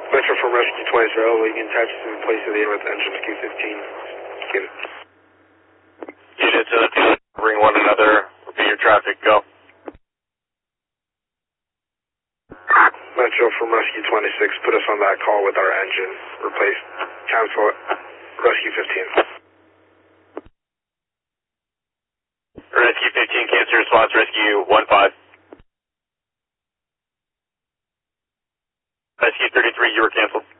Metro from Rescue 20, we can attach to the place of the with engine Q15. Get it. Units, bring one another, repeat your traffic, go. Metro from Rescue 26, put us on that call with our engine. Replace, cancel it. Rescue 15. Rescue 15, cancel response, Rescue 15. Rescue 33, you were canceled.